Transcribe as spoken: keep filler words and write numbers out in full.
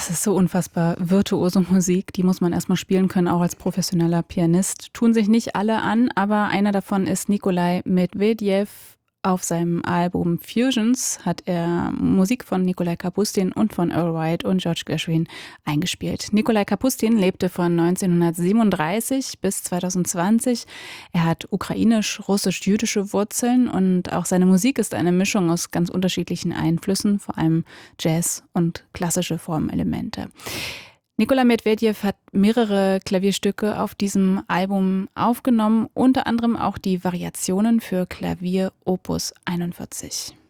Das ist so unfassbar virtuose Musik, die muss man erst mal spielen können, auch als professioneller Pianist. Tun sich nicht alle an, aber einer davon ist Nikolai Medwedew. Auf seinem Album Fusions hat er Musik von Nikolai Kapustin und von Earl White und George Gershwin eingespielt. Nikolai Kapustin lebte von neunzehnhundertsiebenunddreißig bis zweitausendzwanzig. Er hat ukrainisch-russisch-jüdische Wurzeln und auch seine Musik ist eine Mischung aus ganz unterschiedlichen Einflüssen, vor allem Jazz und klassische Formelemente. Nikolai Medwedew hat mehrere Klavierstücke auf diesem Album aufgenommen, unter anderem auch die Variationen für Klavier Opus einundvierzig.